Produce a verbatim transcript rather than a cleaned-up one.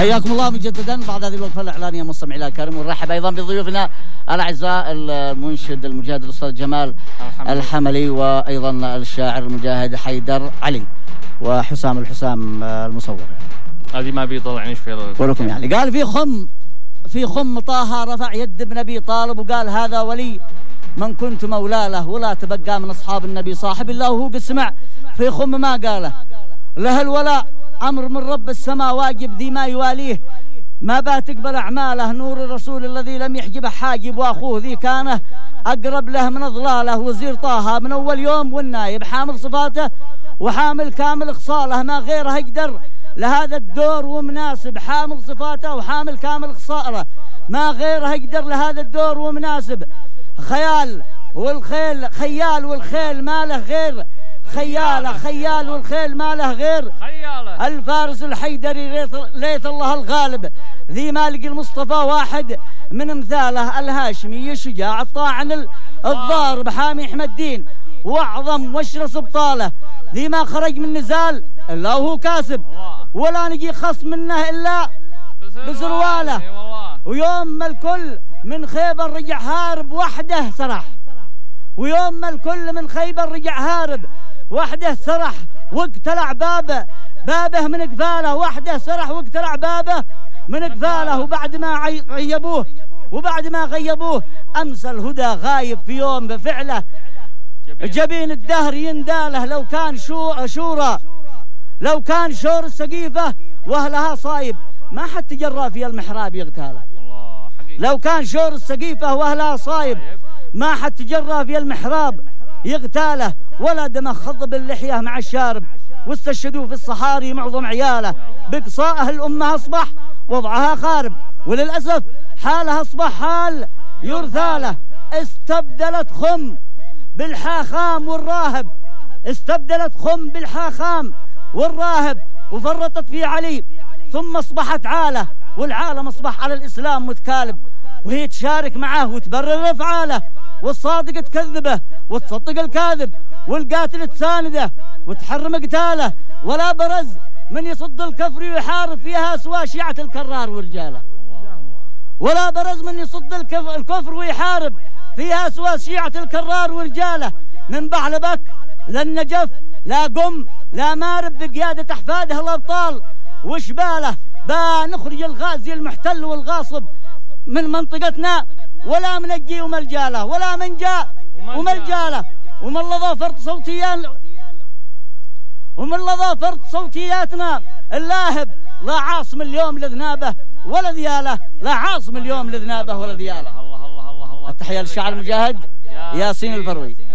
حياكم الله مجددا بعد هذه الوقفة الإعلانية مستمعي الكرام، ونرحب أيضا بضيوفنا الأعزاء المنشد المجاهد الأستاذ جمال الحملي، وأيضا الشاعر المجاهد حيدر علي، وحسام الحسام المصور. هذه ما بيطلع يعني في ولكم يعني قال في خم في خم طه رفع يد ابن أبي طالب وقال هذا ولي من كنت مولى له، ولا تبقى من أصحاب النبي صاحب الله. وهو قسمع في خم ما قاله له الولاء أمر من رب السماء واجب ذي ما يواليه، ما باتقبل أعماله نور الرسول الذي لم يحجبه حاجب، وأخوه ذي كانه أقرب له من أضلاله. وزير طه من أول يوم والنايب حامل صفاته وحامل كامل خصاله، ما غيره يقدر لهذا الدور ومناسب، حامل صفاته وحامل كامل خصاله، ما غيره يقدر لهذا الدور ومناسب. خيال والخيل خيال والخيل ما له غير خياله، خيال والخيل ما له غير خياله. الفارس الحيدري ليث الله الغالب ذي مالك المصطفى واحد من مثاله، الهاشمي الشجاع الطاعن الضارب حامي احمد الدين واعظم واشرس بطاله، ذي ما خرج من نزال الا وهو كاسب، ولا نجي خص منه الا بسرواله. ويوم ما الكل من خيبر رجع هارب وحده سرح، ويوم ما الكل من خيبر رجع هارب وحده سرح واقتلع بابه بابه من قفاله، وحده سرح واقتلع بابه من قفاله. وبعد ما غيبوه وبعد ما غيبوه امس الهدى غايب في يوم بفعله، جبين الدهر ينداله. لو كان شو شورى لو كان شور السقيفه واهلها صايب، ما حد تجرى في المحراب يغتاله. لو كان شور السقيفه واهلها صايب، ما حد تجرى في المحراب يغتاله. ولا دم خضب اللحيه مع الشارب، واستشهدوا في الصحاري معظم عياله. بقصائه الامه اصبح وضعها خارب، وللاسف حالها اصبح حال يرثاله. استبدلت خم بالحاخام والراهب، استبدلت خم بالحاخام والراهب، وفرطت في علي ثم اصبحت عاله، والعالم اصبح على الاسلام متكالب، وهي تشارك معه وتبرر افعاله. والصادق تكذبه وتصدق الكاذب، والقاتل تسانده وتحرم قتاله. ولا برز من يصد الكفر ويحارب فيها سوى شيعة الكرار ورجاله، ولا برز من يصد الكفر ويحارب فيها سوى شيعة الكرار ورجاله. من بعلبك للنجف لا قم لا مارب بقيادة أحفاده الأبطال وشباله، با نخرج الغازي المحتل والغاصب من منطقتنا، ولا منجي وملجاله، ولا من جاء وملجاله. ومن لظى فرط صوتيات ومن لظى فرط صوتياتنا اللاهب، لا عاصم اليوم لذنابه ولا ذياله، لا عاصم اليوم لذنابه ولا ذياله. التحية للشاعر المجاهد ياسين الفروي.